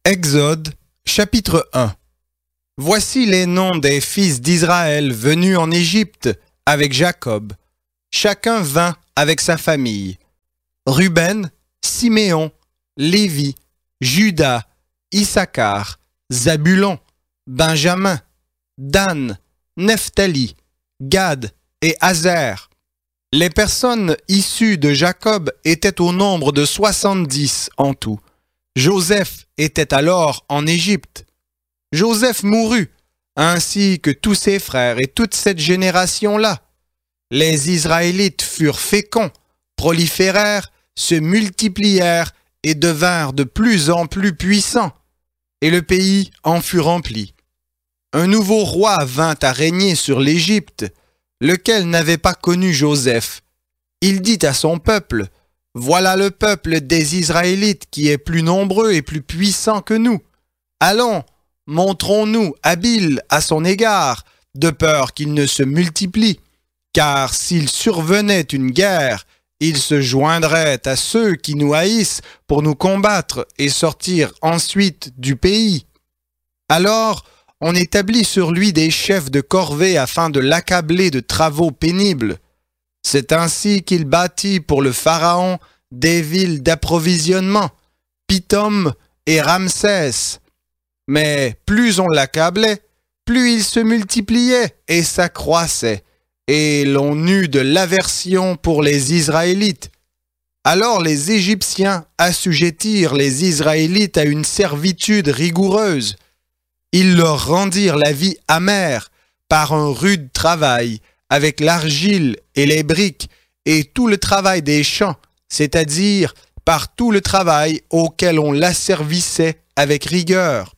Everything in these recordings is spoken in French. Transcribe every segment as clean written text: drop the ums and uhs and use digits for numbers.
Exode, chapitre 1. Voici les noms des fils d'Israël venus en Égypte avec Jacob. Chacun vint avec sa famille. Ruben, Siméon, Lévi, Juda, Issachar, Zabulon, Benjamin, Dan, Nephtali, Gad et Azer. Les personnes issues de Jacob étaient au nombre de 70 en tout. Joseph était alors en Égypte. Joseph mourut, ainsi que tous ses frères et toute cette génération-là. Les Israélites furent féconds, proliférèrent, se multiplièrent et devinrent de plus en plus puissants, et le pays en fut rempli. Un nouveau roi vint à régner sur l'Égypte, lequel n'avait pas connu Joseph. Il dit à son peuple: « Voilà le peuple des Israélites qui est plus nombreux et plus puissant que nous. Allons, montrons-nous habiles à son égard, de peur qu'il ne se multiplie. Car s'il survenait une guerre, il se joindrait à ceux qui nous haïssent pour nous combattre et sortir ensuite du pays. Alors, on établit sur lui des chefs de corvée afin de l'accabler de travaux pénibles. C'est ainsi qu'il bâtit pour le Pharaon des villes d'approvisionnement, Pithom et Ramsès. Mais plus on l'accablait, plus il se multipliait et s'accroissait, et l'on eut de l'aversion pour les Israélites. Alors les Égyptiens assujettirent les Israélites à une servitude rigoureuse. Ils leur rendirent la vie amère par un rude travail, avec l'argile et les briques, et tout le travail des champs, c'est-à-dire par tout le travail auquel on l'asservissait avec rigueur.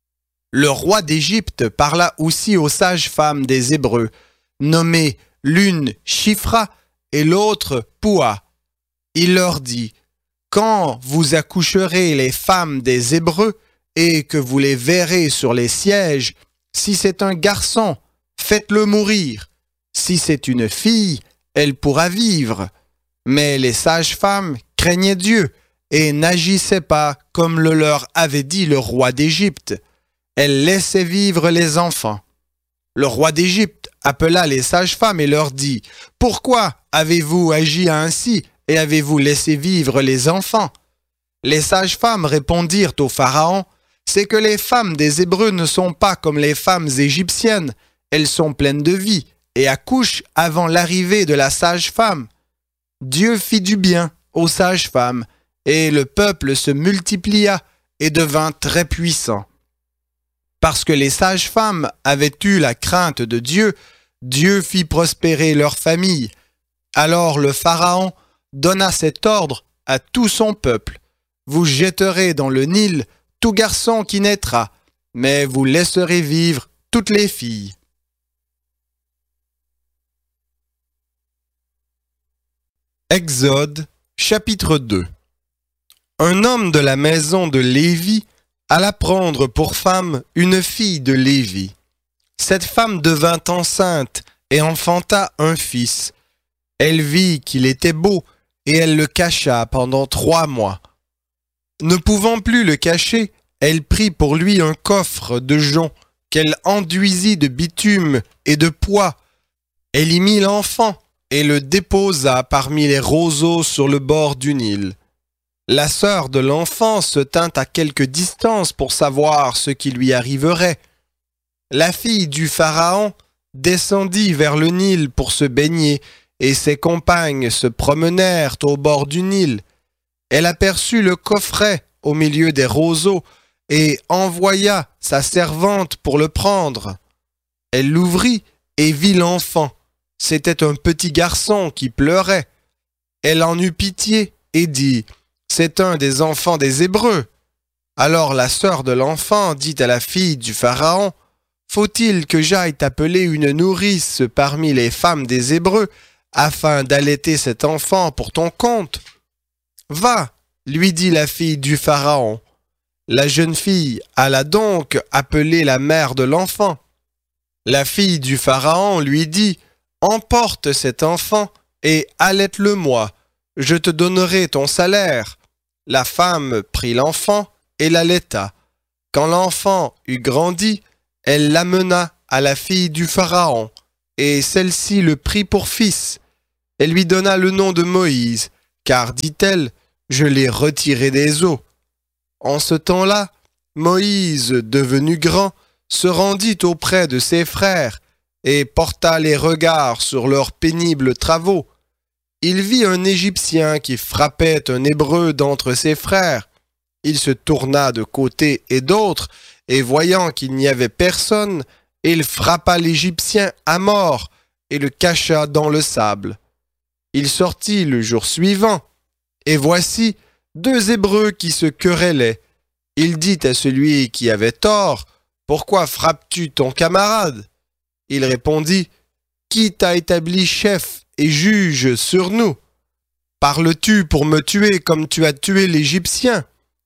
Le roi d'Égypte parla aussi aux sages-femmes des Hébreux, nommées l'une Shifra et l'autre Poua. Il leur dit: « Quand vous accoucherez les femmes des Hébreux et que vous les verrez sur les sièges, si c'est un garçon, faites-le mourir. Si c'est une fille, elle pourra vivre. » Mais les sages-femmes craignaient Dieu et n'agissaient pas comme le leur avait dit le roi d'Égypte. Elles laissaient vivre les enfants. Le roi d'Égypte appela les sages-femmes et leur dit: « Pourquoi avez-vous agi ainsi et avez-vous laissé vivre les enfants ?» Les sages-femmes répondirent au Pharaon: « C'est que les femmes des Hébreux ne sont pas comme les femmes égyptiennes. Elles sont pleines de vie et accouchent avant l'arrivée de la sage-femme. » Dieu fit du bien aux sages-femmes, et le peuple se multiplia et devint très puissant. Parce que les sages-femmes avaient eu la crainte de Dieu, Dieu fit prospérer leur famille. Alors le Pharaon donna cet ordre à tout son peuple: « Vous jetterez dans le Nil tout garçon qui naîtra, mais vous laisserez vivre toutes les filles. » Exode, chapitre 2. Un homme de la maison de Lévi alla prendre pour femme une fille de Lévi. Cette femme devint enceinte et enfanta un fils. Elle vit qu'il était beau et elle le cacha pendant 3 mois. Ne pouvant plus le cacher, elle prit pour lui un coffre de jonc qu'elle enduisit de bitume et de pois. Elle y mit l'enfant et le déposa parmi les roseaux sur le bord du Nil. La sœur de l'enfant se tint à quelque distance pour savoir ce qui lui arriverait. La fille du Pharaon descendit vers le Nil pour se baigner, et ses compagnes se promenèrent au bord du Nil. Elle aperçut le coffret au milieu des roseaux et envoya sa servante pour le prendre. Elle l'ouvrit et vit l'enfant. C'était un petit garçon qui pleurait. Elle en eut pitié et dit: « C'est un des enfants des Hébreux. » Alors la sœur de l'enfant dit à la fille du Pharaon: « Faut-il que j'aille t'appeler une nourrice parmi les femmes des Hébreux afin d'allaiter cet enfant pour ton compte ? » « Va, lui dit la fille du Pharaon. La jeune fille alla donc appeler la mère de l'enfant. La fille du Pharaon lui dit: « Emporte cet enfant et allaite-le-moi, je te donnerai ton salaire. » La femme prit l'enfant et l'allaita. Quand l'enfant eut grandi, elle l'amena à la fille du Pharaon, et celle-ci le prit pour fils. Elle lui donna le nom de Moïse, car, dit-elle, je l'ai retiré des eaux. En ce temps-là, Moïse, devenu grand, se rendit auprès de ses frères et porta les regards sur leurs pénibles travaux. Il vit un Égyptien qui frappait un Hébreu d'entre ses frères. Il se tourna de côté et d'autre, et voyant qu'il n'y avait personne, il frappa l'Égyptien à mort et le cacha dans le sable. Il sortit le jour suivant, et voici 2 Hébreux qui se querellaient. Il dit à celui qui avait tort, « Pourquoi frappes-tu ton camarade ?» Il répondit, « Qui t'a établi chef et juge sur nous? Parles-tu pour me tuer comme tu as tué l'Égyptien ?»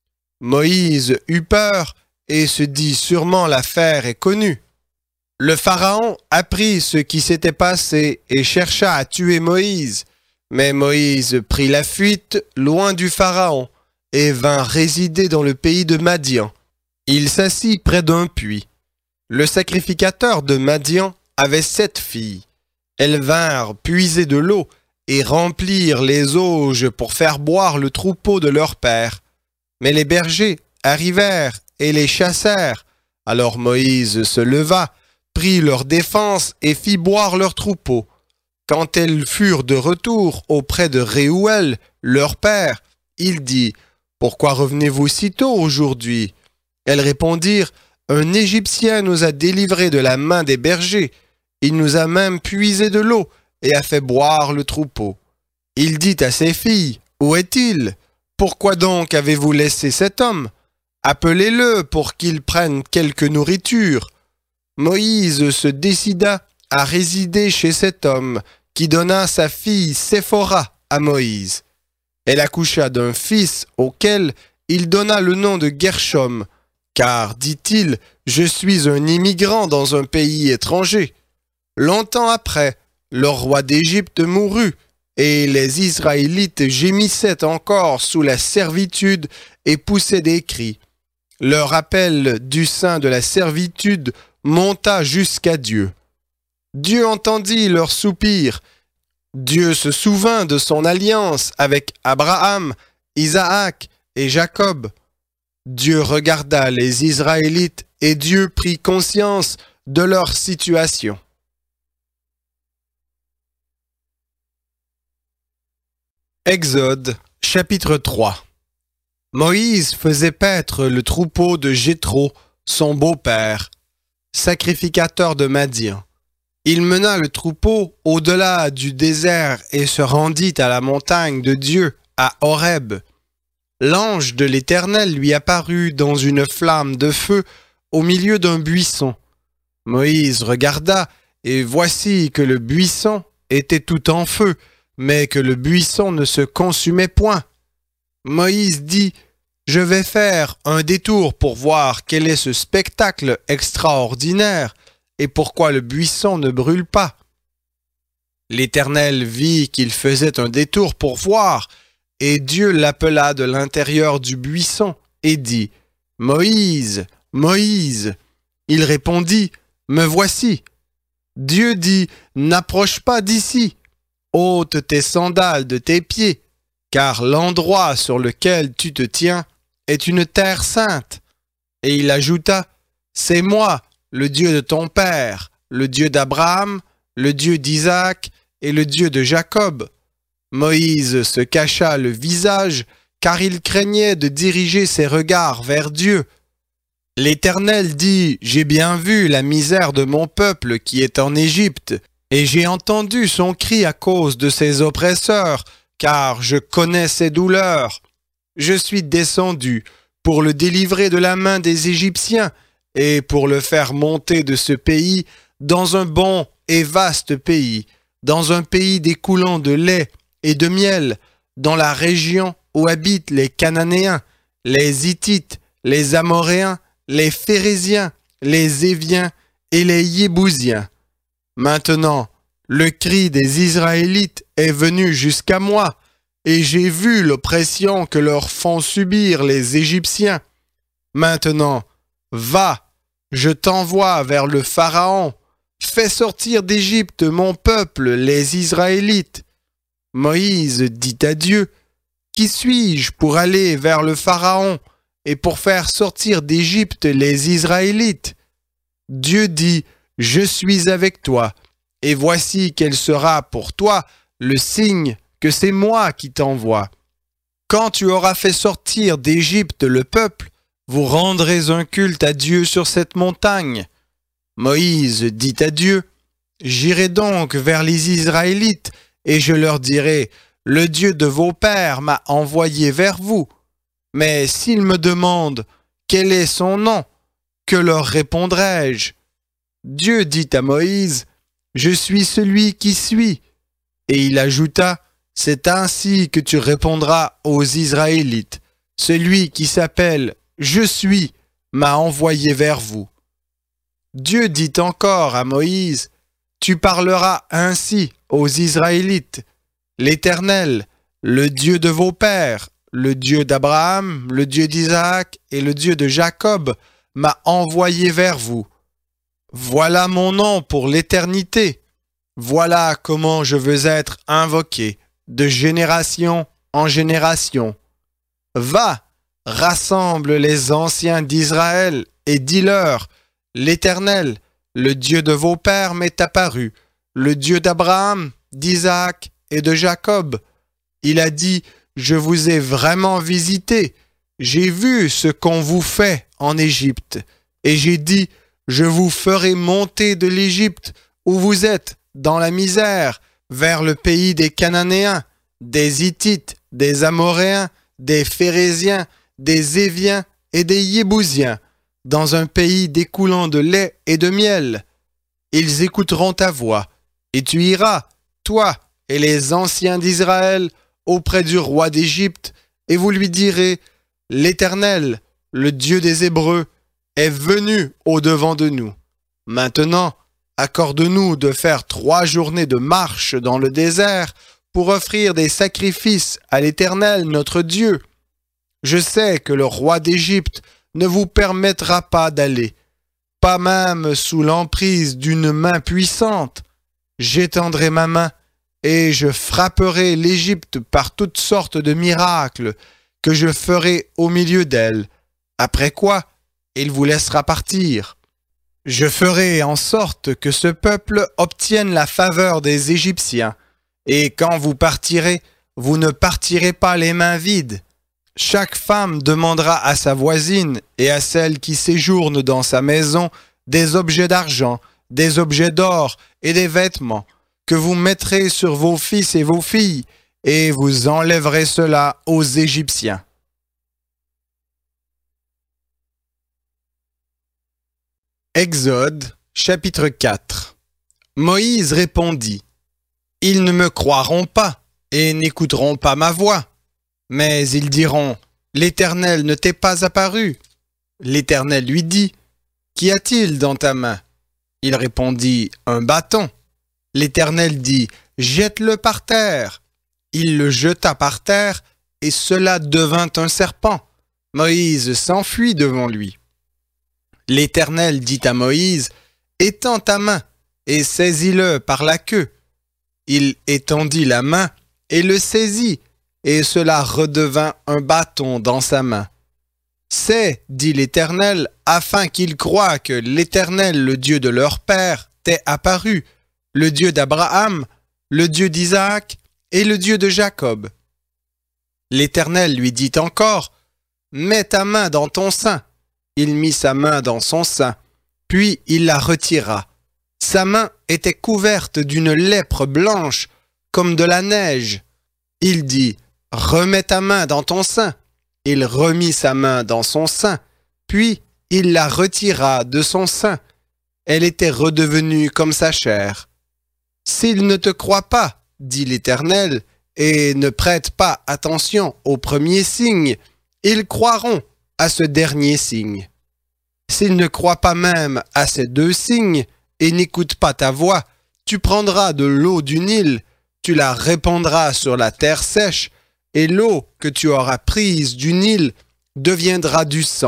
Moïse eut peur et se dit, « Sûrement l'affaire est connue. » Le Pharaon apprit ce qui s'était passé et chercha à tuer Moïse. Mais Moïse prit la fuite loin du Pharaon et vint résider dans le pays de Madian. Il s'assit près d'un puits. Le sacrificateur de Madian avait 7 filles. Elles vinrent puiser de l'eau et remplir les auges pour faire boire le troupeau de leur père. Mais les bergers arrivèrent et les chassèrent. Alors Moïse se leva, prit leur défense et fit boire leur troupeau. Quand elles furent de retour auprès de Réouel, leur père, il dit, « Pourquoi revenez-vous si tôt aujourd'hui ?» Elles répondirent, « Un Égyptien nous a délivrés de la main des bergers. Il nous a même puisé de l'eau et a fait boire le troupeau. » Il dit à ses filles, « Où est-il? Pourquoi donc avez-vous laissé cet homme? Appelez-le pour qu'il prenne quelque nourriture. » Moïse se décida à résider chez cet homme, qui donna sa fille Séphora à Moïse. Elle accoucha d'un fils auquel il donna le nom de Gershom, car, dit-il, je suis un immigrant dans un pays étranger. Longtemps après, le roi d'Égypte mourut, et les Israélites gémissaient encore sous la servitude et poussaient des cris. Leur appel du sein de la servitude monta jusqu'à Dieu. Dieu entendit leurs soupirs. Dieu se souvint de son alliance avec Abraham, Isaac et Jacob. Dieu regarda les Israélites et Dieu prit conscience de leur situation. Exode, chapitre 3. Moïse faisait paître le troupeau de Jéthro, son beau-père, sacrificateur de Madian. Il mena le troupeau au-delà du désert et se rendit à la montagne de Dieu, à Horeb. L'ange de l'Éternel lui apparut dans une flamme de feu au milieu d'un buisson. Moïse regarda, et voici que le buisson était tout en feu, mais que le buisson ne se consumait point. Moïse dit, « Je vais faire un détour pour voir quel est ce spectacle extraordinaire, et pourquoi le buisson ne brûle pas. » L'Éternel vit qu'il faisait un détour pour voir, et Dieu l'appela de l'intérieur du buisson et dit, « Moïse, Moïse !» Il répondit, « Me voici. » Dieu dit, « N'approche pas d'ici. Ôte tes sandales de tes pieds, car l'endroit sur lequel tu te tiens est une terre sainte. » Et il ajouta, « C'est moi, le Dieu de ton père, le Dieu d'Abraham, le Dieu d'Isaac et le Dieu de Jacob. » Moïse se cacha le visage, car il craignait de diriger ses regards vers Dieu. L'Éternel dit, « J'ai bien vu la misère de mon peuple qui est en Égypte, et j'ai entendu son cri à cause de ses oppresseurs, car je connais ses douleurs. Je suis descendu pour le délivrer de la main des Égyptiens, et pour le faire monter de ce pays dans un bon et vaste pays, dans un pays découlant de lait et de miel, dans la région où habitent les Cananéens, les Hittites, les Amoréens, les Phéréziens, les Éviens et les Yébousiens. Maintenant, le cri des Israélites est venu jusqu'à moi, et j'ai vu l'oppression que leur font subir les Égyptiens. Maintenant, Va, je t'envoie vers le Pharaon. Fais sortir d'Égypte mon peuple, les Israélites. » Moïse dit à Dieu, « Qui suis-je pour aller vers le Pharaon et pour faire sortir d'Égypte les Israélites ?» Dieu dit, « Je suis avec toi, et voici quel sera pour toi le signe que c'est moi qui t'envoie. Quand tu auras fait sortir d'Égypte le peuple, vous rendrez un culte à Dieu sur cette montagne. » Moïse dit à Dieu, « J'irai donc vers les Israélites, et je leur dirai, « Le Dieu de vos pères m'a envoyé vers vous. » Mais s'ils me demandent, « Quel est son nom ?» que leur répondrai-je? Dieu dit à Moïse, « Je suis celui qui suis. » Et il ajouta, « C'est ainsi que tu répondras aux Israélites. Celui qui s'appelle « Je suis » m'a envoyé vers vous. » Dieu dit encore à Moïse, « Tu parleras ainsi aux Israélites. L'Éternel, le Dieu de vos pères, le Dieu d'Abraham, le Dieu d'Isaac et le Dieu de Jacob, m'a envoyé vers vous. Voilà mon nom pour l'éternité. Voilà comment je veux être invoqué, de génération en génération. Va, rassemble les anciens d'Israël et dis-leur, l'Éternel, le Dieu de vos pères m'est apparu, le Dieu d'Abraham, d'Isaac et de Jacob. Il a dit, je vous ai vraiment visité, j'ai vu ce qu'on vous fait en Égypte, et j'ai dit, je vous ferai monter de l'Égypte où vous êtes dans la misère, vers le pays des Cananéens, des Hittites, des Amoréens, des Phéréziens, des Éviens et des Yébousiens, dans un pays découlant de lait et de miel. Ils écouteront ta voix, et tu iras, toi et les anciens d'Israël, auprès du roi d'Égypte, et vous lui direz, « L'Éternel, le Dieu des Hébreux, est venu au-devant de nous. Maintenant, accorde-nous de faire 3 journées de marche dans le désert pour offrir des sacrifices à l'Éternel notre Dieu. Je sais que le roi d'Égypte ne vous permettra pas d'aller, pas même sous l'emprise d'une main puissante. J'étendrai ma main et je frapperai l'Égypte par toutes sortes de miracles que je ferai au milieu d'elle, après quoi il vous laissera partir. Je ferai en sorte que ce peuple obtienne la faveur des Égyptiens, et quand vous partirez, vous ne partirez pas les mains vides. Chaque femme demandera à sa voisine et à celle qui séjourne dans sa maison des objets d'argent, des objets d'or et des vêtements, que vous mettrez sur vos fils et vos filles, et vous enlèverez cela aux Égyptiens. Exode, chapitre 4. Moïse répondit, « Ils ne me croiront pas et n'écouteront pas ma voix. Mais ils diront, « L'Éternel ne t'est pas apparu. » L'Éternel lui dit, « Qu'y a-t-il dans ta main ?» Il répondit, « Un bâton. » L'Éternel dit, « Jette-le par terre. » Il le jeta par terre, et cela devint un serpent. Moïse s'enfuit devant lui. L'Éternel dit à Moïse, « Étends ta main, et saisis-le par la queue. » Il étendit la main, et le saisit, et cela redevint un bâton dans sa main. « C'est, dit l'Éternel, afin qu'ils croient que l'Éternel, le Dieu de leur père, t'est apparu, le Dieu d'Abraham, le Dieu d'Isaac et le Dieu de Jacob. » L'Éternel lui dit encore, « Mets ta main dans ton sein. » Il mit sa main dans son sein, puis il la retira. Sa main était couverte d'une lèpre blanche, comme de la neige. Il dit, « Remets ta main dans ton sein. » Il remit sa main dans son sein, puis il la retira de son sein. Elle était redevenue comme sa chair. « S'ils ne te croient pas, dit l'Éternel, et ne prêtent pas attention au premier signe, ils croiront à ce dernier signe. S'ils ne croient pas même à ces 2 signes et n'écoutent pas ta voix, tu prendras de l'eau du Nil, tu la répandras sur la terre sèche, et l'eau que tu auras prise du Nil deviendra du sang,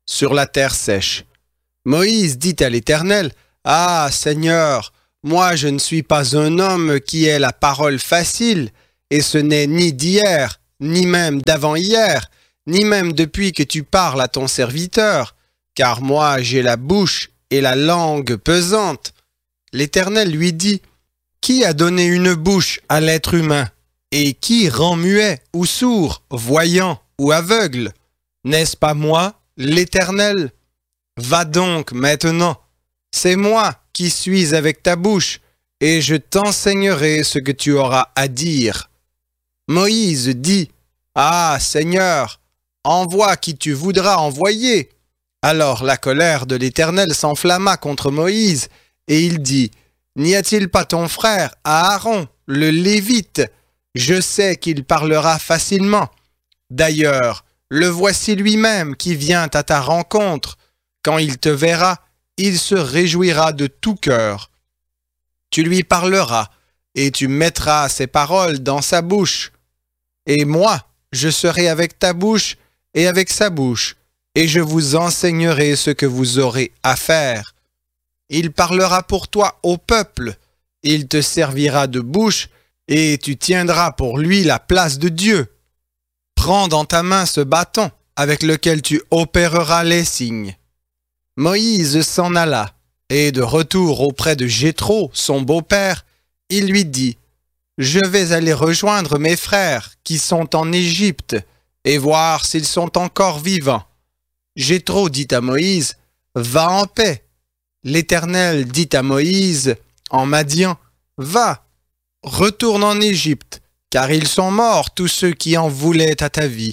sur la terre sèche. Moïse dit à l'Éternel, « Ah, Seigneur, moi je ne suis pas un homme qui ait la parole facile, et ce n'est ni d'hier, ni même d'avant-hier, ni même depuis que tu parles à ton serviteur, car moi j'ai la bouche et la langue pesante. » L'Éternel lui dit, « Qui a donné une bouche à l'être humain? Et qui rend muet ou sourd, voyant ou aveugle? N'est-ce pas moi, l'Éternel? Va donc maintenant, c'est moi qui suis avec ta bouche, et je t'enseignerai ce que tu auras à dire. » Moïse dit, « Ah, Seigneur, envoie qui tu voudras envoyer. » Alors la colère de l'Éternel s'enflamma contre Moïse, et il dit, « N'y a-t-il pas ton frère, Aaron, le Lévite? Je sais qu'il parlera facilement. D'ailleurs, le voici lui-même qui vient à ta rencontre. Quand il te verra, il se réjouira de tout cœur. Tu lui parleras, et tu mettras ses paroles dans sa bouche. Et moi, je serai avec ta bouche et avec sa bouche, et je vous enseignerai ce que vous aurez à faire. Il parlera pour toi au peuple, il te servira de bouche, et tu tiendras pour lui la place de Dieu. Prends dans ta main ce bâton avec lequel tu opéreras les signes. » Moïse s'en alla, et de retour auprès de Jéthro, son beau-père, il lui dit, « Je vais aller rejoindre mes frères qui sont en Égypte, et voir s'ils sont encore vivants. » Jéthro dit à Moïse, « Va en paix. » L'Éternel dit à Moïse, en Madian, « Va, retourne en Égypte, car ils sont morts tous ceux qui en voulaient à ta vie. »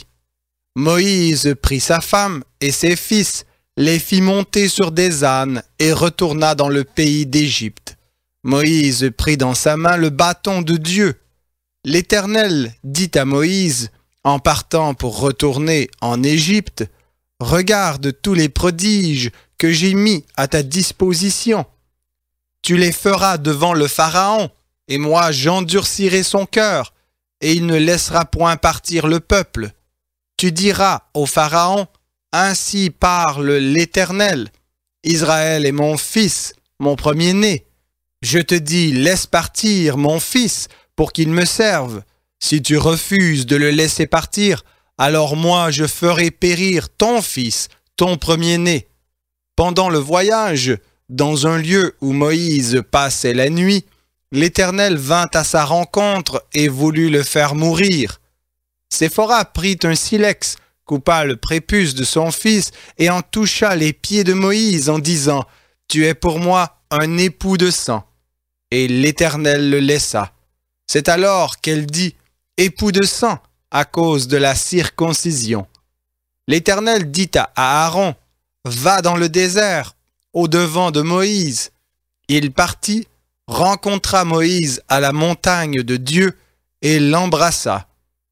Moïse prit sa femme et ses fils, les fit monter sur des ânes et retourna dans le pays d'Égypte. Moïse prit dans sa main le bâton de Dieu. L'Éternel dit à Moïse, en partant pour retourner en Égypte, « Regarde tous les prodiges que j'ai mis à ta disposition. Tu les feras devant le Pharaon, et moi j'endurcirai son cœur, et il ne laissera point partir le peuple. Tu diras au Pharaon, « Ainsi parle l'Éternel. Israël est mon fils, mon premier-né. Je te dis, laisse partir mon fils pour qu'il me serve. Si tu refuses de le laisser partir, alors moi je ferai périr ton fils, ton premier-né. » Pendant le voyage, dans un lieu où Moïse passait la nuit, l'Éternel vint à sa rencontre et voulut le faire mourir. Séphora prit un silex, coupa le prépuce de son fils et en toucha les pieds de Moïse en disant, « Tu es pour moi un époux de sang. » Et l'Éternel le laissa. C'est alors qu'elle dit, « Époux de sang » à cause de la circoncision. L'Éternel dit à Aaron, « Va dans le désert, au-devant de Moïse. » Il partit, rencontra Moïse à la montagne de Dieu et l'embrassa.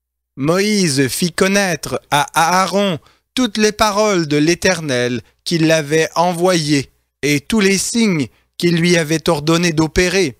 Moïse fit connaître à Aaron toutes les paroles de l'Éternel qu'il l'avait envoyé et tous les signes qu'il lui avait ordonné d'opérer.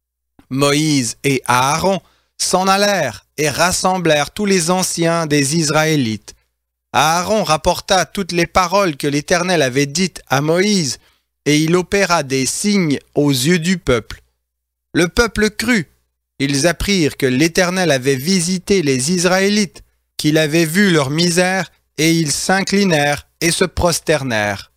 Moïse et Aaron s'en allèrent et rassemblèrent tous les anciens des Israélites. Aaron rapporta toutes les paroles que l'Éternel avait dites à Moïse, et il opéra des signes aux yeux du peuple. Le peuple crut. Ils apprirent que l'Éternel avait visité les Israélites, qu'il avait vu leur misère, et ils s'inclinèrent et se prosternèrent.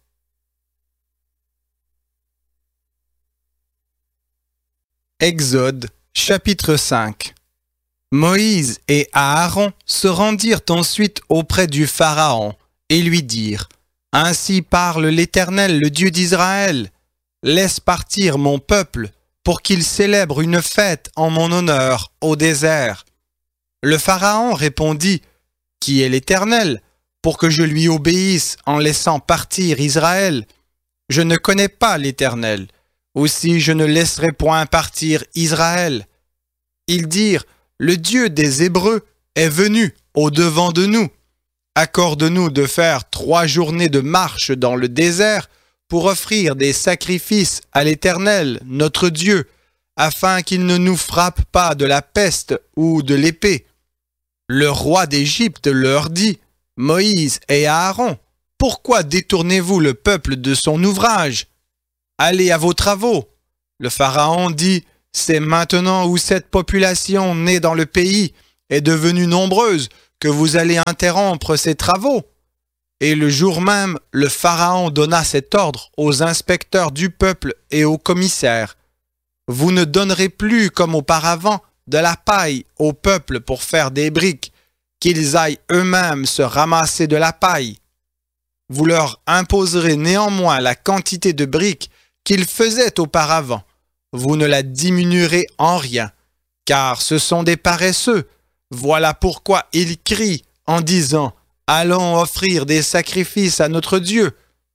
Exode, chapitre 5. Moïse et Aaron se rendirent ensuite auprès du Pharaon et lui dirent, « Ainsi parle l'Éternel, le Dieu d'Israël. Laisse partir mon peuple pour qu'il célèbre une fête en mon honneur au désert. » Le Pharaon répondit, « Qui est l'Éternel, pour que je lui obéisse en laissant partir Israël? Je ne connais pas l'Éternel, aussi je ne laisserai point partir Israël. » Ils dirent, « Le Dieu des Hébreux est venu au-devant de nous. Accorde-nous de faire 3 journées de marche dans le désert pour offrir des sacrifices à l'Éternel, notre Dieu, afin qu'il ne nous frappe pas de la peste ou de l'épée. » Le roi d'Égypte leur dit, « Moïse et Aaron, Pourquoi détournez-vous le peuple de son ouvrage? Allez à vos travaux. » Le Pharaon dit, « C'est maintenant où cette population née dans le pays est devenue nombreuse que vous allez interrompre ses travaux. » Et le jour même, le Pharaon donna cet ordre aux inspecteurs du peuple et aux commissaires. « Vous ne donnerez plus, comme auparavant, de la paille au peuple pour faire des briques, qu'ils aillent eux-mêmes se ramasser de la paille. Vous leur imposerez néanmoins la quantité de briques qu'ils faisaient auparavant. Vous ne la diminuerez en rien, car ce sont des paresseux. Voilà pourquoi ils crient en disant « Allons offrir des sacrifices à notre Dieu. »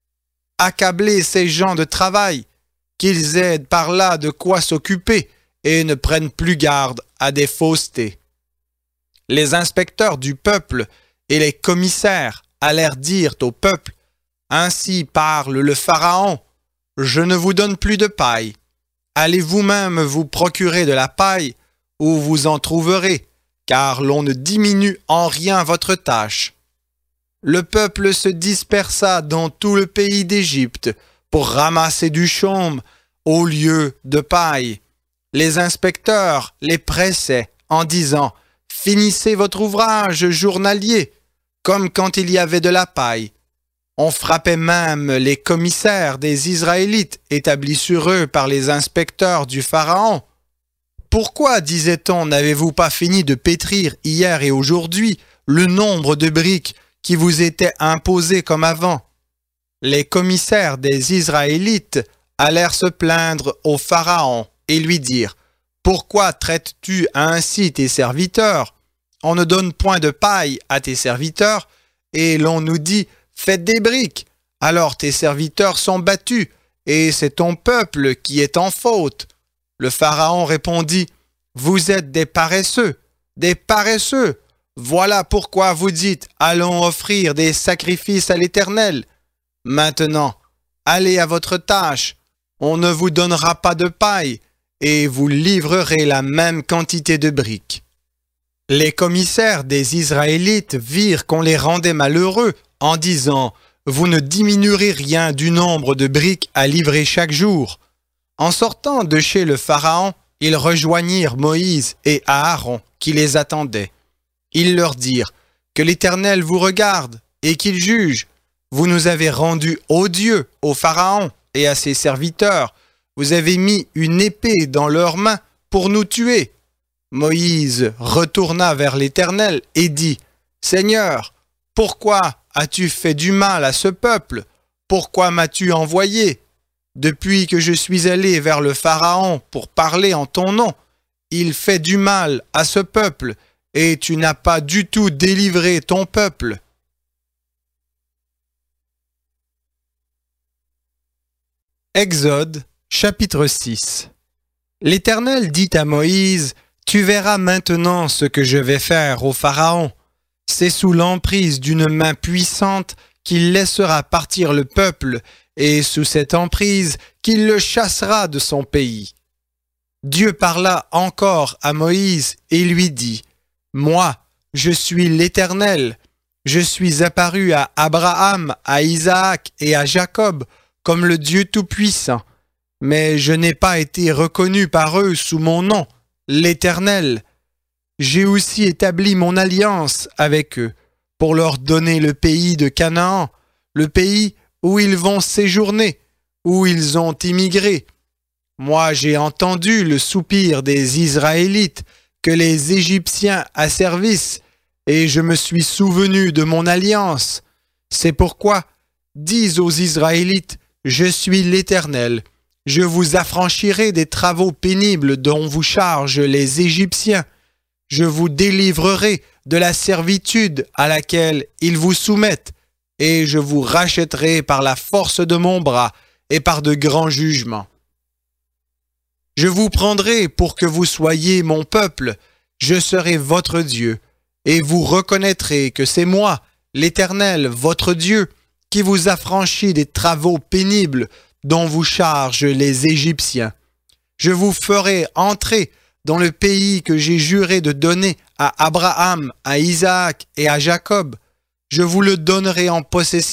Accablez ces gens de travail, qu'ils aient par là de quoi s'occuper et ne prennent plus garde à des faussetés. Les inspecteurs du peuple et les commissaires allèrent dire au peuple « Ainsi parle le Pharaon, je ne vous donne plus de paille. Allez vous-même vous procurer de la paille où vous en trouverez, car l'on ne diminue en rien votre tâche. » Le peuple se dispersa dans tout le pays d'Égypte pour ramasser du chaume au lieu de paille. Les inspecteurs les pressaient en disant « Finissez votre ouvrage journalier, comme quand il y avait de la paille. » On frappait même les commissaires des Israélites établis sur eux par les inspecteurs du Pharaon. « Pourquoi, disait-on, n'avez-vous pas fini de pétrir hier et aujourd'hui le nombre de briques qui vous étaient imposées comme avant? » Les commissaires des Israélites allèrent se plaindre au Pharaon et lui dirent « Pourquoi traites-tu ainsi tes serviteurs? On ne donne point de paille à tes serviteurs, et l'on nous dit « Faites des briques ». Alors tes serviteurs sont battus, et c'est ton peuple qui est en faute. Le Pharaon répondit « Vous êtes des paresseux, des paresseux. Voilà pourquoi vous dites « Allons offrir des sacrifices à l'Éternel ». Maintenant, allez à votre tâche. On ne vous donnera pas de paille, et vous livrerez la même quantité de briques. Les commissaires des Israélites virent qu'on les rendait malheureux en disant « Vous ne diminuerez rien du nombre de briques à livrer chaque jour. » En sortant de chez le Pharaon, ils rejoignirent Moïse et Aaron qui les attendaient. Ils leur dirent « Que l'Éternel vous regarde et qu'il juge. Vous nous avez rendus odieux au Pharaon et à ses serviteurs. Vous avez mis une épée dans leurs mains pour nous tuer. » Moïse retourna vers l'Éternel et dit « Seigneur, pourquoi as-tu fait du mal à ce peuple? Pourquoi m'as-tu envoyé? Depuis que je suis allé vers le Pharaon pour parler en ton nom, il fait du mal à ce peuple, et tu n'as pas du tout délivré ton peuple. » Exode, chapitre 6. L'Éternel dit à Moïse « Tu verras maintenant ce que je vais faire au Pharaon. C'est sous l'emprise d'une main puissante qu'il laissera partir le peuple, et sous cette emprise qu'il le chassera de son pays. » Dieu parla encore à Moïse et lui dit « Moi, je suis l'Éternel. Je suis apparu à Abraham, à Isaac et à Jacob comme le Dieu Tout-Puissant, mais je n'ai pas été reconnu par eux sous mon nom, l'Éternel. J'ai aussi établi mon alliance avec eux pour leur donner le pays de Canaan, le pays où ils vont séjourner, où ils ont immigré. Moi, j'ai entendu le soupir des Israélites que les Égyptiens asservissent, et je me suis souvenu de mon alliance. C'est pourquoi, dis aux Israélites, je suis l'Éternel. Je vous affranchirai des travaux pénibles dont vous chargent les Égyptiens. Je vous délivrerai de la servitude à laquelle ils vous soumettent, et je vous rachèterai par la force de mon bras et par de grands jugements. Je vous prendrai pour que vous soyez mon peuple, je serai votre Dieu, et vous reconnaîtrez que c'est moi, l'Éternel, votre Dieu, qui vous affranchit des travaux pénibles dont vous chargent les Égyptiens. Je vous ferai entrer dans le pays que j'ai juré de donner à Abraham, à Isaac et à Jacob. Je vous le donnerai en possession,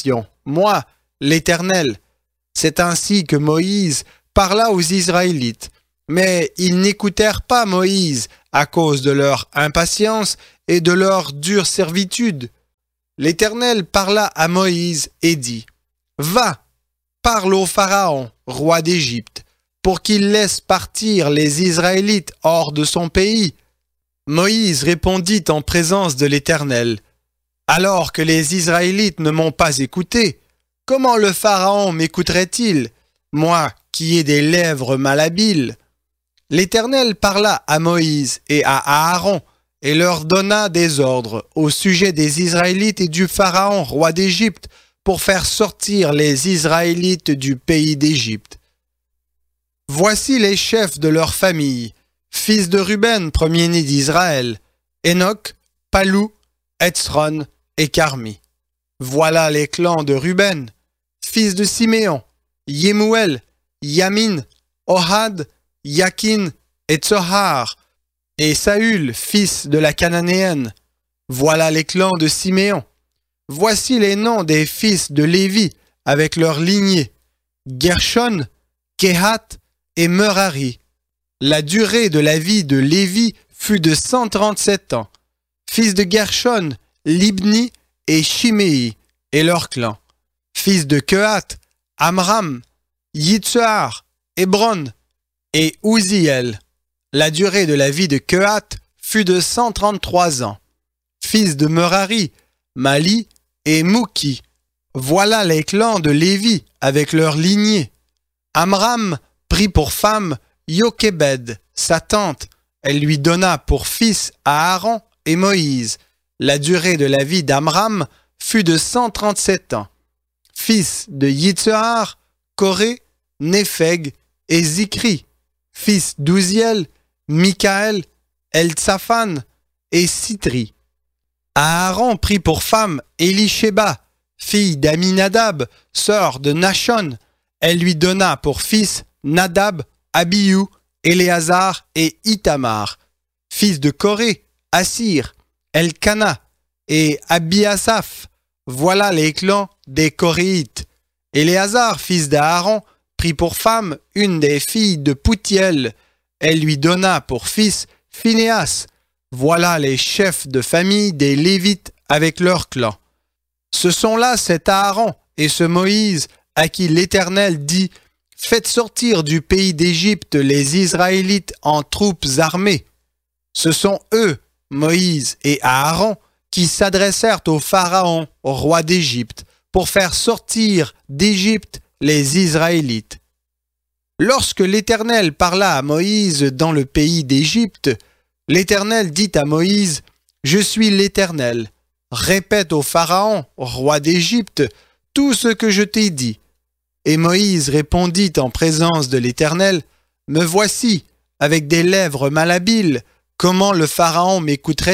moi, l'Éternel. C'est ainsi que Moïse parla aux Israélites. Mais ils n'écoutèrent pas Moïse à cause de leur impatience et de leur dure servitude. L'Éternel parla à Moïse et dit, « Va, parle au Pharaon, roi d'Égypte, pour qu'il laisse partir les Israélites hors de son pays. » Moïse répondit en présence de l'Éternel, « Alors que les Israélites ne m'ont pas écouté, comment le Pharaon m'écouterait-il, moi qui ai des lèvres malhabiles ?» L'Éternel parla à Moïse et à Aaron et leur donna des ordres au sujet des Israélites et du Pharaon, roi d'Égypte, pour faire sortir les Israélites du pays d'Égypte. Voici les chefs de leur famille, fils de Ruben, premier-né d'Israël, Enoch, Palou, Hetzron et Carmi. Voilà les clans de Ruben, fils de Siméon, Yemuel, Yamin, Ohad, Yakin et Tsohar, et Saül, fils de la Cananéenne. Voilà les clans de Siméon. Voici les noms des fils de Lévi avec leurs lignées, Gershon, Kehat et Merari. La durée de la vie de Lévi fut de 137 ans. Fils de Gershon, Libni et Shimei et leurs clans. Fils de Kehat, Amram, Yitzhar, Hébron et Uziel. La durée de la vie de Kehat fut de 133 ans. Fils de Merari, Mali et Mouki. Voilà les clans de Lévi avec leurs lignées. Amram prit pour femme Yokebed, sa tante. Elle lui donna pour fils Aaron et Moïse. La durée de la vie d'Amram fut de 137 ans. Fils de Yitzhar, Coré, Népheg et Zikri. Fils d'Uziel, Michaël, Eltsaphan et Sitri. Aaron prit pour femme Élisheba, fille d'Aminadab, sœur de Nachon. Elle lui donna pour fils Nadab, Abihu, Éléazar et Itamar. Fils de Coré, Assir, Elkana et Abiasaph. Voilà les clans des Coréites. Éléazar, fils d'Aaron, prit pour femme une des filles de Poutiel. Elle lui donna pour fils Phinéas. Voilà les chefs de famille des Lévites avec leurs clans. Ce sont là cet Aaron et ce Moïse à qui l'Éternel dit « Faites sortir du pays d'Égypte les Israélites en troupes armées. » Ce sont eux, Moïse et Aaron, qui s'adressèrent au Pharaon, roi d'Égypte, pour faire sortir d'Égypte les Israélites. Lorsque l'Éternel parla à Moïse dans le pays d'Égypte, l'Éternel dit à Moïse, « Je suis l'Éternel. Répète au Pharaon, roi d'Égypte, tout ce que je t'ai dit. » Et Moïse répondit en présence de l'Éternel, « Me voici, avec des lèvres malhabiles, comment le Pharaon m'écouterait-il »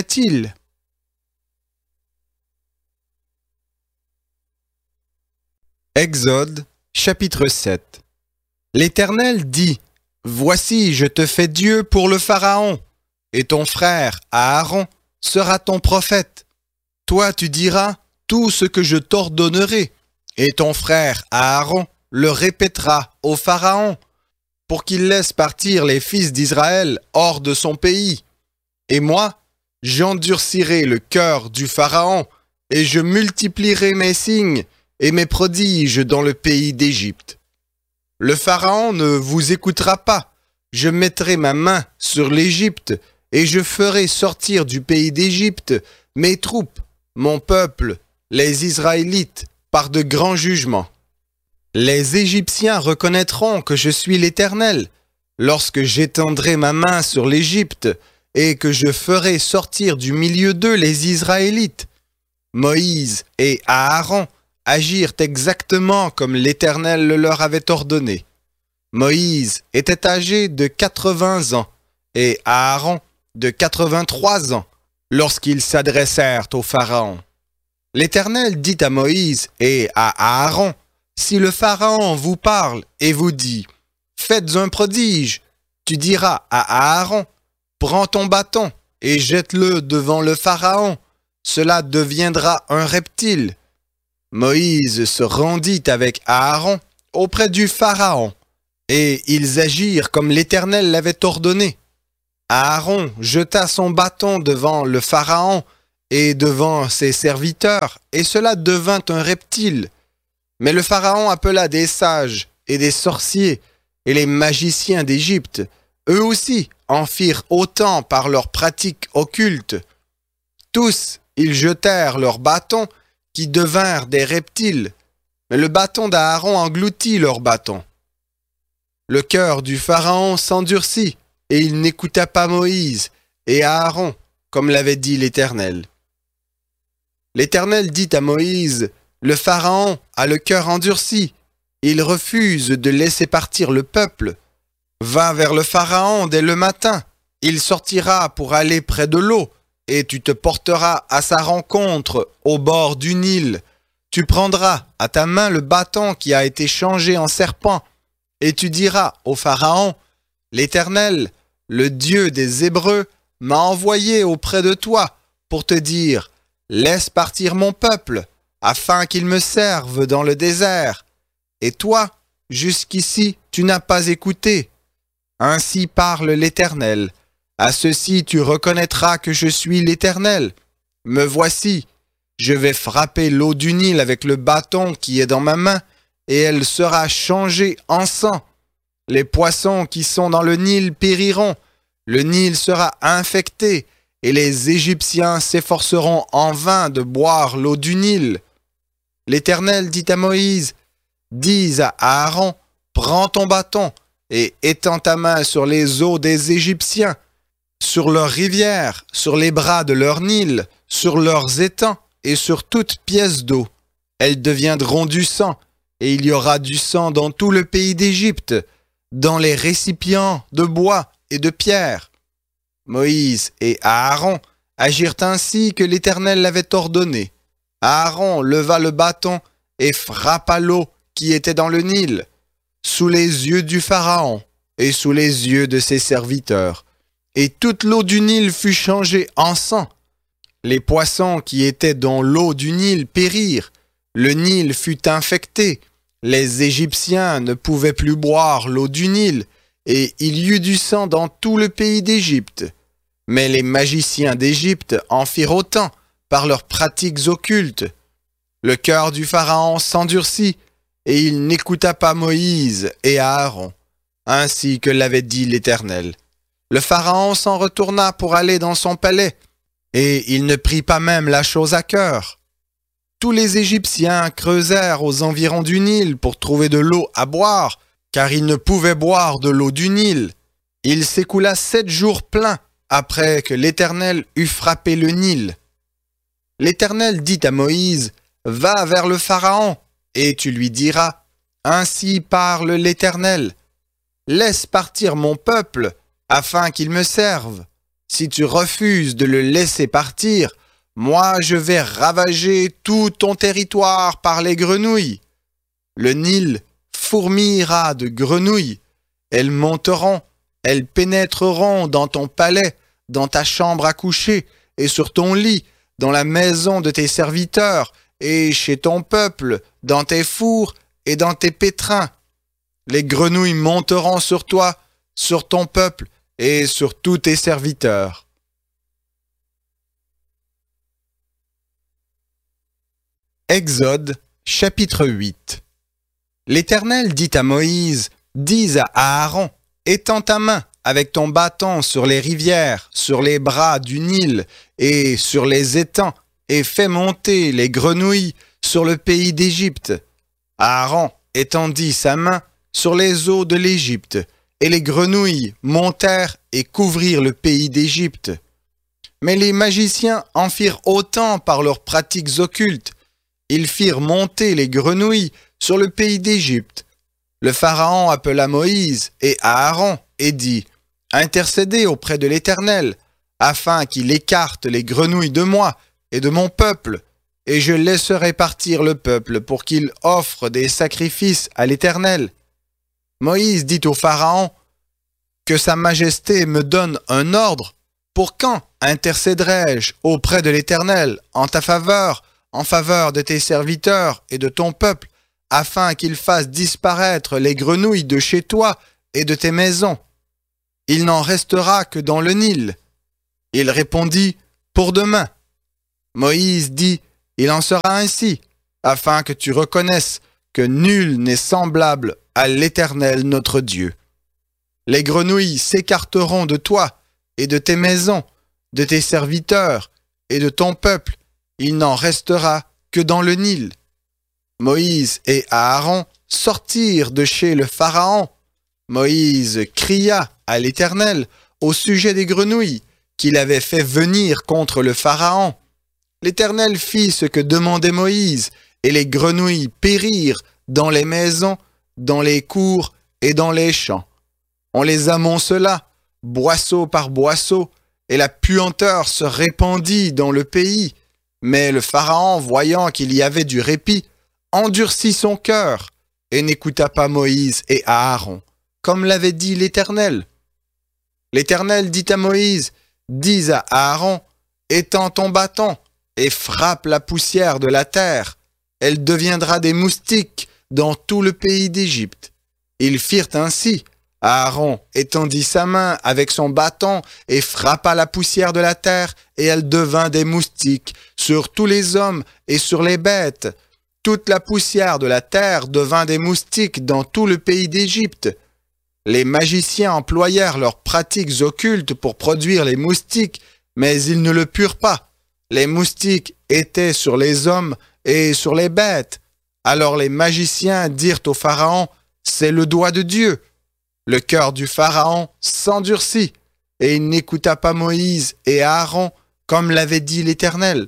Exode, chapitre 7. L'Éternel dit, « Voici, je te fais Dieu pour le Pharaon, et ton frère Aaron sera ton prophète. Toi tu diras tout ce que je t'ordonnerai, et ton frère Aaron le répétera au Pharaon, pour qu'il laisse partir les fils d'Israël hors de son pays. Et moi, j'endurcirai le cœur du Pharaon, et je multiplierai mes signes et mes prodiges dans le pays d'Égypte. Le Pharaon ne vous écoutera pas. Je mettrai ma main sur l'Égypte, et je ferai sortir du pays d'Égypte mes troupes, mon peuple, les Israélites, par de grands jugements. Les Égyptiens reconnaîtront que je suis l'Éternel, lorsque j'étendrai ma main sur l'Égypte, et que je ferai sortir du milieu d'eux les Israélites. Moïse et Aaron agirent exactement comme l'Éternel le leur avait ordonné. Moïse était âgé de 80 ans et Aaron de 83 ans lorsqu'ils s'adressèrent au Pharaon. L'Éternel dit à Moïse et à Aaron, « Si le Pharaon vous parle et vous dit, « Faites un prodige », tu diras à Aaron, « Prends ton bâton et jette-le devant le Pharaon, cela deviendra un reptile. » Moïse se rendit avec Aaron auprès du Pharaon, et ils agirent comme l'Éternel l'avait ordonné. Aaron jeta son bâton devant le Pharaon et devant ses serviteurs, et cela devint un reptile. Mais le Pharaon appela des sages et des sorciers et les magiciens d'Égypte. Eux aussi en firent autant par leurs pratiques occultes. Tous, ils jetèrent leurs bâtons qui devinrent des reptiles, mais le bâton d'Aaron engloutit leurs bâtons. Le cœur du Pharaon s'endurcit, et il n'écouta pas Moïse et Aaron, comme l'avait dit l'Éternel. L'Éternel dit à Moïse, « Le Pharaon a le cœur endurci, il refuse de laisser partir le peuple. Va vers le Pharaon dès le matin, il sortira pour aller près de l'eau, et tu te porteras à sa rencontre au bord du Nil. Tu prendras à ta main le bâton qui a été changé en serpent, et tu diras au Pharaon, « L'Éternel, le Dieu des Hébreux, m'a envoyé auprès de toi pour te dire, « Laisse partir mon peuple, afin qu'il me serve dans le désert. » Et toi, jusqu'ici, tu n'as pas écouté. Ainsi parle l'Éternel. À ceci tu reconnaîtras que je suis l'Éternel. Me voici, je vais frapper l'eau du Nil avec le bâton qui est dans ma main, et elle sera changée en sang. Les poissons qui sont dans le Nil périront, le Nil sera infecté, et les Égyptiens s'efforceront en vain de boire l'eau du Nil. L'Éternel dit à Moïse, « Dis à Aaron, prends ton bâton, et étends ta main sur les eaux des Égyptiens, sur leurs rivières, sur les bras de leur Nil, sur leurs étangs et sur toute pièce d'eau. Elles deviendront du sang, et il y aura du sang dans tout le pays d'Égypte, dans les récipients de bois et de pierre. » Moïse et Aaron agirent ainsi que l'Éternel l'avait ordonné. Aaron leva le bâton et frappa l'eau qui était dans le Nil, sous les yeux du Pharaon et sous les yeux de ses serviteurs. Et toute l'eau du Nil fut changée en sang. Les poissons qui étaient dans l'eau du Nil périrent. Le Nil fut infecté. Les Égyptiens ne pouvaient plus boire l'eau du Nil, et il y eut du sang dans tout le pays d'Égypte. Mais les magiciens d'Égypte en firent autant par leurs pratiques occultes. Le cœur du Pharaon s'endurcit, et il n'écouta pas Moïse et Aaron, ainsi que l'avait dit l'Éternel. Le Pharaon s'en retourna pour aller dans son palais, et il ne prit pas même la chose à cœur. Tous les Égyptiens creusèrent aux environs du Nil pour trouver de l'eau à boire, car ils ne pouvaient boire de l'eau du Nil. Il s'écoula 7 jours pleins après que l'Éternel eut frappé le Nil. L'Éternel dit à Moïse, « Va vers le Pharaon, et tu lui diras, « Ainsi parle l'Éternel. Laisse partir mon peuple, afin qu'il me serve. Si tu refuses de le laisser partir, moi je vais ravager tout ton territoire par les grenouilles. Le Nil fourmillera de grenouilles. Elles monteront, elles pénétreront dans ton palais, dans ta chambre à coucher, et sur ton lit, dans la maison de tes serviteurs, et chez ton peuple, dans tes fours et dans tes pétrins. Les grenouilles monteront sur toi, sur ton peuple, et sur tous tes serviteurs. » Exode, chapitre 8. L'Éternel dit à Moïse, « Dis à Aaron, étends ta main avec ton bâton sur les rivières, sur les bras du Nil et sur les étangs, et fais monter les grenouilles sur le pays d'Égypte. » Aaron étendit sa main sur les eaux de l'Égypte, et les grenouilles montèrent et couvrirent le pays d'Égypte. Mais les magiciens en firent autant par leurs pratiques occultes. Ils firent monter les grenouilles sur le pays d'Égypte. Le Pharaon appela Moïse et Aaron et dit, « Intercédez auprès de l'Éternel, afin qu'il écarte les grenouilles de moi et de mon peuple, et je laisserai partir le peuple pour qu'il offre des sacrifices à l'Éternel. » Moïse dit au Pharaon, « Que sa majesté me donne un ordre. Pour quand intercéderai-je auprès de l'Éternel en ta faveur en faveur de tes serviteurs et de ton peuple, afin qu'ils fassent disparaître les grenouilles de chez toi et de tes maisons. Il n'en restera que dans le Nil. » Il répondit, « Pour demain. » Moïse dit, « Il en sera ainsi, afin que tu reconnaisses que nul n'est semblable à l'Éternel notre Dieu. Les grenouilles s'écarteront de toi et de tes maisons, de tes serviteurs et de ton peuple. Il n'en restera que dans le Nil. » Moïse et Aaron sortirent de chez le Pharaon. Moïse cria à l'Éternel au sujet des grenouilles qu'il avait fait venir contre le Pharaon. L'Éternel fit ce que demandait Moïse, et les grenouilles périrent dans les maisons, dans les cours et dans les champs. On les amoncela, boisseau par boisseau, et la puanteur se répandit dans le pays. Mais le Pharaon, voyant qu'il y avait du répit, endurcit son cœur et n'écouta pas Moïse et Aaron, comme l'avait dit l'Éternel. L'Éternel dit à Moïse, « Dis à Aaron, étends ton bâton et frappe la poussière de la terre. Elle deviendra des moustiques dans tout le pays d'Égypte. » Ils firent ainsi. Aaron étendit sa main avec son bâton et frappa la poussière de la terre, et elle devint des moustiques sur tous les hommes et sur les bêtes. Toute la poussière de la terre devint des moustiques dans tout le pays d'Égypte. Les magiciens employèrent leurs pratiques occultes pour produire les moustiques, mais ils ne le purent pas. Les moustiques étaient sur les hommes et sur les bêtes. Alors les magiciens dirent au Pharaon, « C'est le doigt de Dieu. » Le cœur du Pharaon s'endurcit, et il n'écouta pas Moïse et Aaron, comme l'avait dit l'Éternel.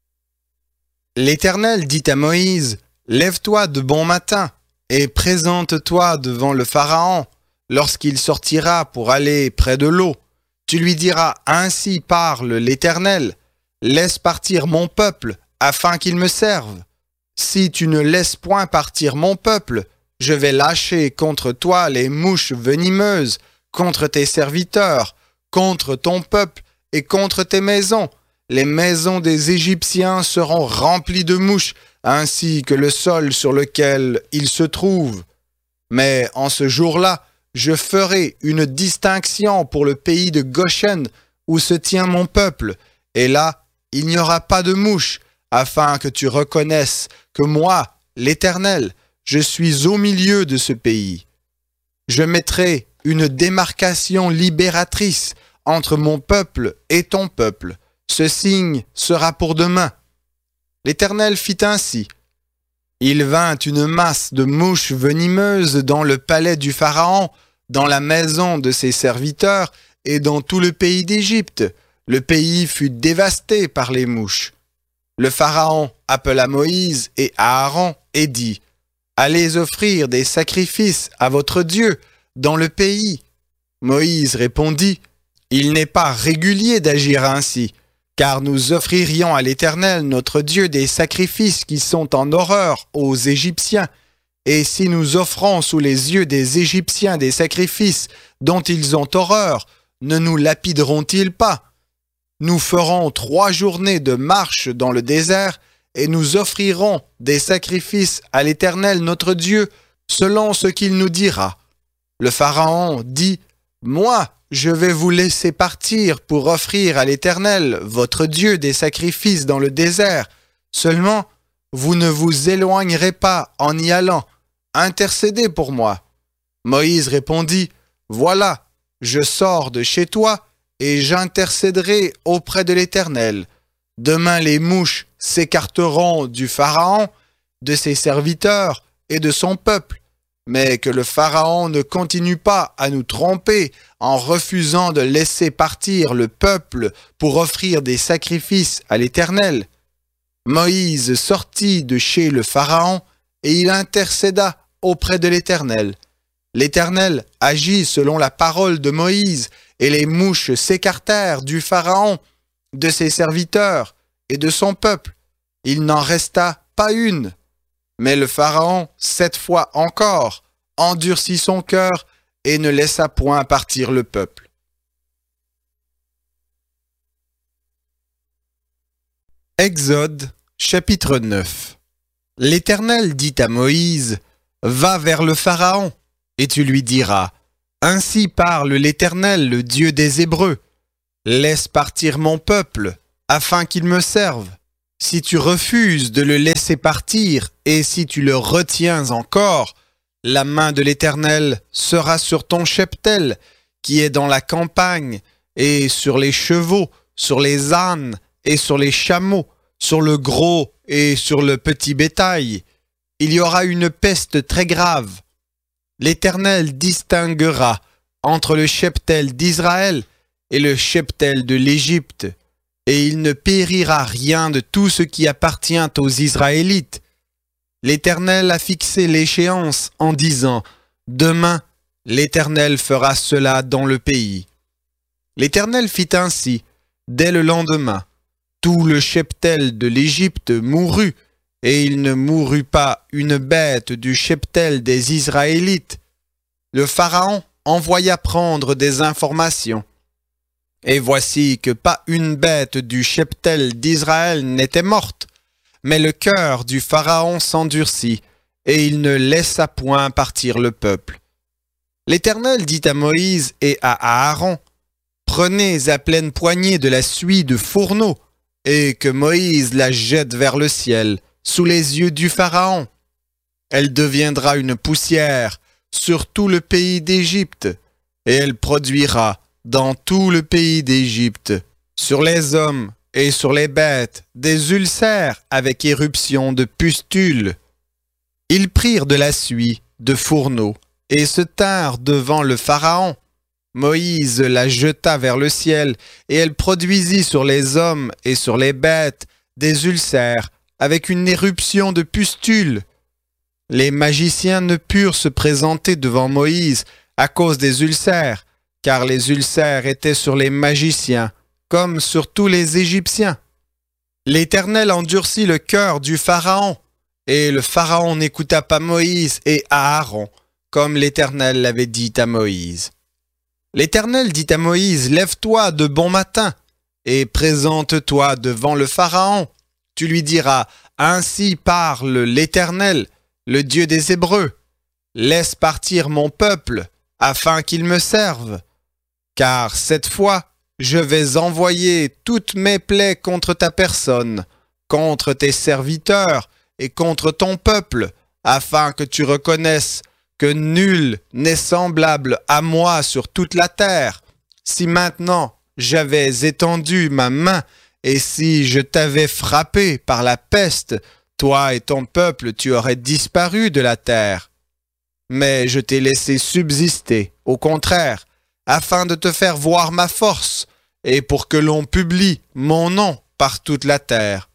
L'Éternel dit à Moïse, « Lève-toi de bon matin, et présente-toi devant le Pharaon, lorsqu'il sortira pour aller près de l'eau. Tu lui diras, ainsi parle l'Éternel, laisse partir mon peuple, afin qu'il me serve. Si tu ne laisses point partir mon peuple, je vais lâcher contre toi les mouches venimeuses, contre tes serviteurs, contre ton peuple et contre tes maisons. Les maisons des Égyptiens seront remplies de mouches, ainsi que le sol sur lequel ils se trouvent. Mais en ce jour-là, je ferai une distinction pour le pays de Goshen, où se tient mon peuple, et là, il n'y aura pas de mouches, afin que tu reconnaisses que moi, l'Éternel, je suis au milieu de ce pays. Je mettrai une démarcation libératrice entre mon peuple et ton peuple. Ce signe sera pour demain. » L'Éternel fit ainsi. Il vint une masse de mouches venimeuses dans le palais du Pharaon, dans la maison de ses serviteurs et dans tout le pays d'Égypte. Le pays fut dévasté par les mouches. Le Pharaon appela Moïse et Aaron et dit, « Allez offrir des sacrifices à votre Dieu dans le pays. » Moïse répondit, « Il n'est pas régulier d'agir ainsi, car nous offririons à l'Éternel notre Dieu des sacrifices qui sont en horreur aux Égyptiens. Et si nous offrons sous les yeux des Égyptiens des sacrifices dont ils ont horreur, ne nous lapideront-ils pas? Nous ferons 3 journées de marche dans le désert, et nous offrirons des sacrifices à l'Éternel notre Dieu, selon ce qu'il nous dira. » Le Pharaon dit, « Moi, je vais vous laisser partir pour offrir à l'Éternel, votre Dieu, des sacrifices dans le désert. Seulement, vous ne vous éloignerez pas en y allant. Intercédez pour moi. » Moïse répondit, « Voilà, je sors de chez toi, et j'intercéderai auprès de l'Éternel. Demain les mouches s'écarteront du Pharaon, de ses serviteurs et de son peuple, mais que le Pharaon ne continue pas à nous tromper en refusant de laisser partir le peuple pour offrir des sacrifices à l'Éternel. » Moïse sortit de chez le Pharaon et il intercéda auprès de l'Éternel. L'Éternel agit selon la parole de Moïse, et les mouches s'écartèrent du Pharaon, de ses serviteurs et de son peuple. Il n'en resta pas une. Mais le Pharaon, 7 fois encore, endurcit son cœur et ne laissa point partir le peuple. Exode Chapitre 9. L'Éternel dit à Moïse, « Va vers le Pharaon, et tu lui diras, « Ainsi parle l'Éternel, le Dieu des Hébreux. Laisse partir mon peuple, afin qu'il me serve. Si tu refuses de le laisser partir, et si tu le retiens encore, la main de l'Éternel sera sur ton cheptel, qui est dans la campagne, et sur les chevaux, sur les ânes, et sur les chameaux, sur le gros et sur le petit bétail. Il y aura une peste très grave. L'Éternel distinguera entre le cheptel d'Israël et le cheptel de l'Égypte, et il ne périra rien de tout ce qui appartient aux Israélites. L'Éternel a fixé l'échéance en disant, « Demain, l'Éternel fera cela dans le pays. » L'Éternel fit ainsi, dès le lendemain. Tout le cheptel de l'Égypte mourut, et il ne mourut pas une bête du cheptel des Israélites. Le Pharaon envoya prendre des informations. Et voici que pas une bête du cheptel d'Israël n'était morte, mais le cœur du Pharaon s'endurcit, et il ne laissa point partir le peuple. L'Éternel dit à Moïse et à Aaron, « Prenez à pleine poignée de la suie de fourneau, et que Moïse la jette vers le ciel, sous les yeux du Pharaon. Elle deviendra une poussière sur tout le pays d'Égypte, et elle produira dans tout le pays d'Égypte, sur les hommes et sur les bêtes, des ulcères avec éruption de pustules. » Ils prirent de la suie de fourneau, et se tinrent devant le Pharaon. Moïse la jeta vers le ciel, et elle produisit sur les hommes et sur les bêtes des ulcères, avec une éruption de pustules. Les magiciens ne purent se présenter devant Moïse à cause des ulcères, car les ulcères étaient sur les magiciens, comme sur tous les Égyptiens. L'Éternel endurcit le cœur du Pharaon, et le Pharaon n'écouta pas Moïse et Aaron, comme l'Éternel l'avait dit à Moïse. L'Éternel dit à Moïse, « Lève-toi de bon matin et présente-toi devant le Pharaon. Tu lui diras, « Ainsi parle l'Éternel, le Dieu des Hébreux. Laisse partir mon peuple, afin qu'il me serve. Car cette fois, je vais envoyer toutes mes plaies contre ta personne, contre tes serviteurs et contre ton peuple, afin que tu reconnaisses que nul n'est semblable à moi sur toute la terre. Si maintenant j'avais étendu ma main et si je t'avais frappé par la peste, toi et ton peuple, tu aurais disparu de la terre. Mais je t'ai laissé subsister, au contraire, afin de te faire voir ma force et pour que l'on publie mon nom par toute la terre.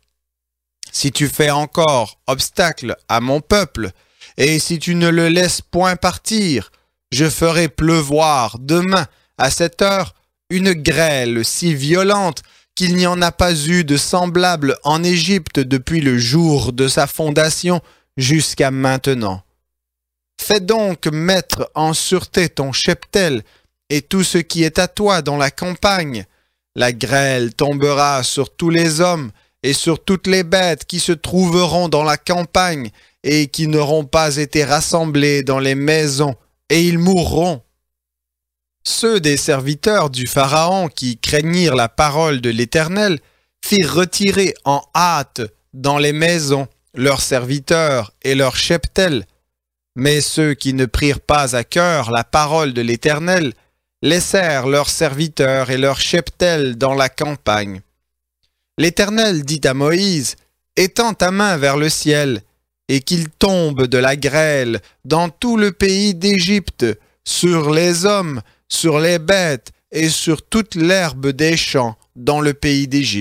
Si tu fais encore obstacle à mon peuple, et si tu ne le laisses point partir, je ferai pleuvoir demain, à cette heure, une grêle si violente qu'il n'y en a pas eu de semblable en Égypte depuis le jour de sa fondation jusqu'à maintenant. Fais donc mettre en sûreté ton cheptel et tout ce qui est à toi dans la campagne. La grêle tombera sur tous les hommes et sur toutes les bêtes qui se trouveront dans la campagne et qui n'auront pas été rassemblés dans les maisons, et ils mourront. Ceux des serviteurs du Pharaon qui craignirent la parole de l'Éternel firent retirer en hâte dans les maisons leurs serviteurs et leurs cheptels. Mais ceux qui ne prirent pas à cœur la parole de l'Éternel laissèrent leurs serviteurs et leurs cheptels dans la campagne. L'Éternel dit à Moïse, « Étends ta main vers le ciel, et qu'il tombe de la grêle dans tout le pays d'Égypte, sur les hommes, sur les bêtes et sur toute l'herbe des champs dans le pays d'Égypte. »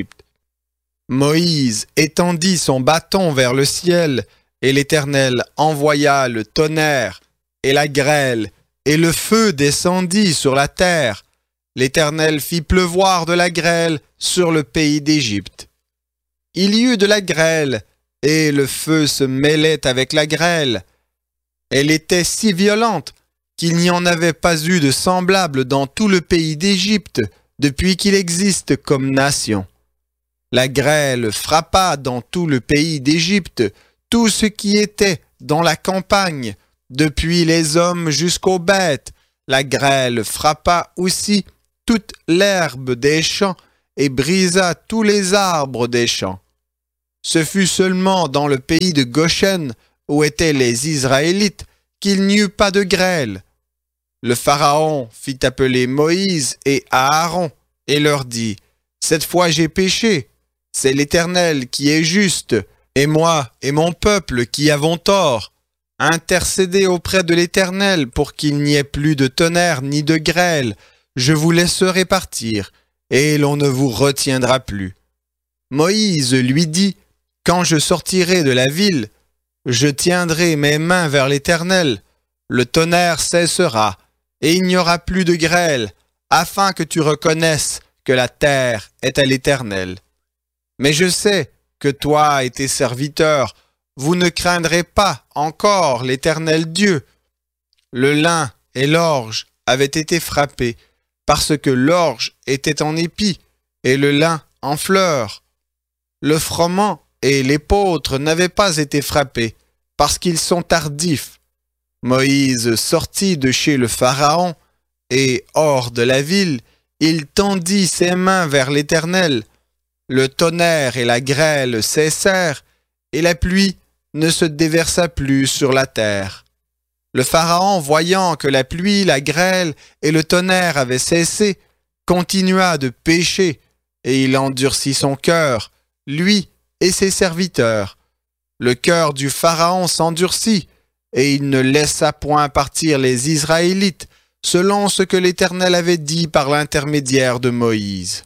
Moïse étendit son bâton vers le ciel, et l'Éternel envoya le tonnerre et la grêle, et le feu descendit sur la terre. L'Éternel fit pleuvoir de la grêle sur le pays d'Égypte. Il y eut de la grêle, et le feu se mêlait avec la grêle. Elle était si violente qu'il n'y en avait pas eu de semblable dans tout le pays d'Égypte depuis qu'il existe comme nation. La grêle frappa dans tout le pays d'Égypte, tout ce qui était dans la campagne, depuis les hommes jusqu'aux bêtes. La grêle frappa aussi toute l'herbe des champs et brisa tous les arbres des champs. Ce fut seulement dans le pays de Goshen, où étaient les Israélites, qu'il n'y eut pas de grêle. Le Pharaon fit appeler Moïse et Aaron et leur dit : « Cette fois j'ai péché, c'est l'Éternel qui est juste, et moi et mon peuple qui avons tort. Intercédez auprès de l'Éternel pour qu'il n'y ait plus de tonnerre ni de grêle. Je vous laisserai partir, et l'on ne vous retiendra plus. » Moïse lui dit : « Quand je sortirai de la ville, je tiendrai mes mains vers l'Éternel. Le tonnerre cessera, et il n'y aura plus de grêle, afin que tu reconnaisses que la terre est à l'Éternel. Mais je sais que toi et tes serviteurs, vous ne craindrez pas encore l'Éternel Dieu. » Le lin et l'orge avaient été frappés, parce que l'orge était en épi, et le lin en fleurs. Le froment et l'épeautre n'avaient pas été frappés, parce qu'ils sont tardifs. Moïse sortit de chez le Pharaon, et hors de la ville, il tendit ses mains vers l'Éternel. Le tonnerre et la grêle cessèrent, et la pluie ne se déversa plus sur la terre. Le Pharaon, voyant que la pluie, la grêle et le tonnerre avaient cessé, continua de pécher, et il endurcit son cœur, lui et ses serviteurs. Le cœur du Pharaon s'endurcit, et il ne laissa point partir les Israélites, selon ce que l'Éternel avait dit par l'intermédiaire de Moïse.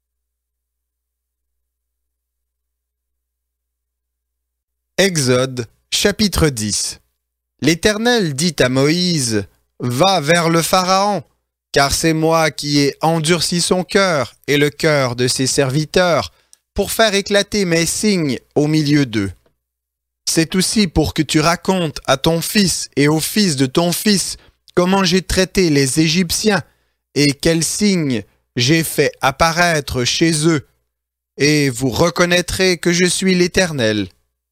Exode, chapitre 10. L'Éternel dit à Moïse : « Va vers le Pharaon, car c'est moi qui ai endurci son cœur et le cœur de ses serviteurs, pour faire éclater mes signes au milieu d'eux. C'est aussi pour que tu racontes à ton fils et au fils de ton fils comment j'ai traité les Égyptiens et quels signes j'ai fait apparaître chez eux, et vous reconnaîtrez que je suis l'Éternel. »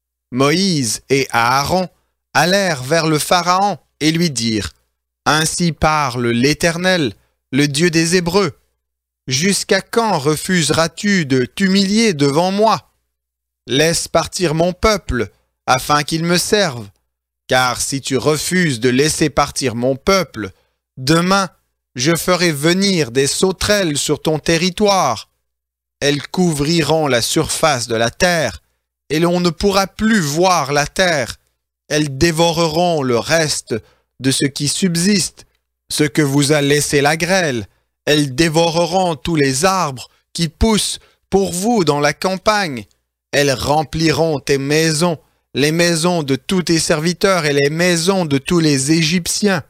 Moïse et Aaron allèrent vers le Pharaon et lui dirent : « Ainsi parle l'Éternel, le Dieu des Hébreux. Jusqu'à quand refuseras-tu de t'humilier devant moi ? Laisse partir mon peuple, afin qu'il me serve. Car si tu refuses de laisser partir mon peuple, demain je ferai venir des sauterelles sur ton territoire. Elles couvriront la surface de la terre, et l'on ne pourra plus voir la terre. Elles dévoreront le reste de ce qui subsiste, ce que vous a laissé la grêle. Elles dévoreront tous les arbres qui poussent pour vous dans la campagne. Elles rempliront tes maisons, les maisons de tous tes serviteurs et les maisons de tous les Égyptiens.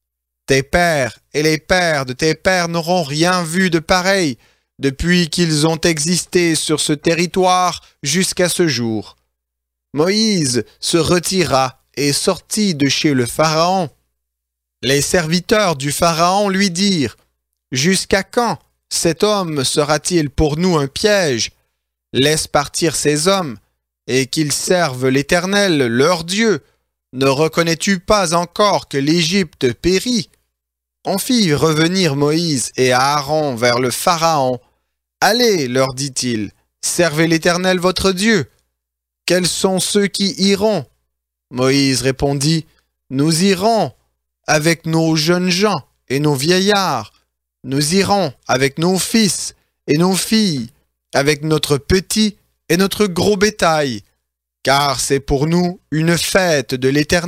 Tes pères et les pères de tes pères n'auront rien vu de pareil depuis qu'ils ont existé sur ce territoire jusqu'à ce jour. » Moïse se retira et sortit de chez le Pharaon. Les serviteurs du Pharaon lui dirent : « Jusqu'à quand cet homme sera-t-il pour nous un piège ? Laisse partir ces hommes, et qu'ils servent l'Éternel, leur Dieu. Ne reconnais-tu pas encore que l'Égypte périt ? » On fit revenir Moïse et Aaron vers le Pharaon. « Allez, leur dit-il, servez l'Éternel votre Dieu. » « Quels sont ceux qui iront ? » Moïse répondit : « Nous irons avec nos jeunes gens et nos vieillards. Nous irons avec nos fils et nos filles, avec notre petit et notre gros bétail, car c'est pour nous une fête de l'Éternel. »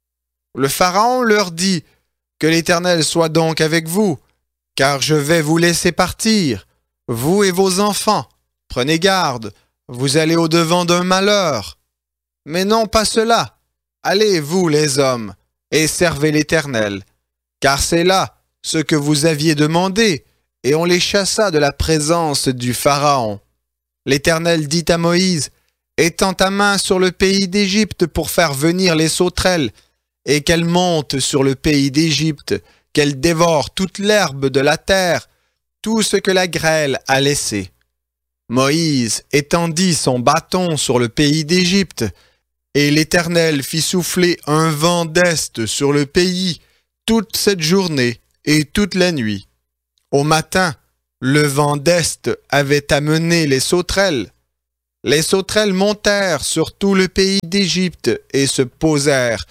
Le Pharaon leur dit : « Que l'Éternel soit donc avec vous, car je vais vous laisser partir, vous et vos enfants. Prenez garde, vous allez au-devant d'un malheur. Mais non pas cela. Allez, vous les hommes, et servez l'Éternel, car c'est là ce que vous aviez demandé, et on les chassa de la présence du Pharaon. L'Éternel dit à Moïse : « Étends ta main sur le pays d'Égypte pour faire venir les sauterelles, et qu'elles montent sur le pays d'Égypte, qu'elles dévorent toute l'herbe de la terre, tout ce que la grêle a laissé. » Moïse étendit son bâton sur le pays d'Égypte, et l'Éternel fit souffler un vent d'est sur le pays toute cette journée et toute la nuit. Au matin, le vent d'est avait amené les sauterelles. Les sauterelles montèrent sur tout le pays d'Égypte et se posèrent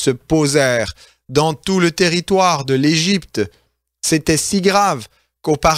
dans tout le territoire de l'Égypte. C'était si grave qu'auparavant